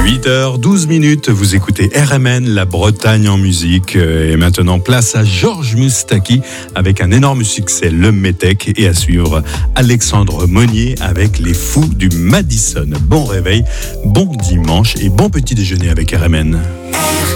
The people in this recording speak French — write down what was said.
8h12, vous écoutez RMN, la Bretagne en musique. Et maintenant, place à Georges Moustaki avec un énorme succès, Le Métèque. Et à suivre, Alexandre Monnier avec Les Fous du Madison. Bon réveil, bon dimanche et bon petit déjeuner avec RMN.